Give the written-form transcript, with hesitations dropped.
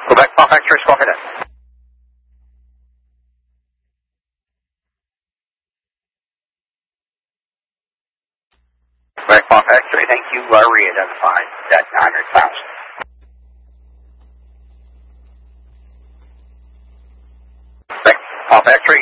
Quebec Pop X-ray, spoken in. Quebec Pop X-ray, thank you, re-identified, at 900,000. Quebec Pop X-ray,